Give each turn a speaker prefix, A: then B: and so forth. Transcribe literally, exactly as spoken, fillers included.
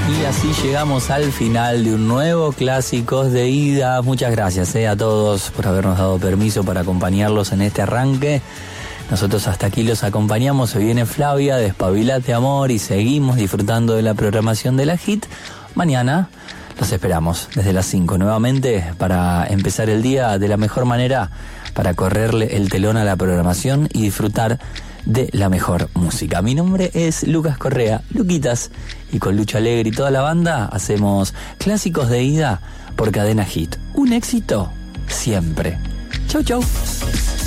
A: Y así llegamos al final de un nuevo Clásicos de Ida. Muchas gracias eh, a todos por habernos dado permiso para acompañarlos en este arranque. Nosotros hasta aquí los acompañamos. Se viene Flavia, Despabilate Amor, y seguimos disfrutando de la programación de la Hit. Mañana los esperamos desde las cinco nuevamente para empezar el día de la mejor manera, para correrle el telón a la programación y disfrutar de la mejor música. Mi nombre es Lucas Correa, Luquitas, y con Lucho Alegre y toda la banda hacemos Clásicos de Ida por Cadena Hit. Un éxito siempre. Chau, chau.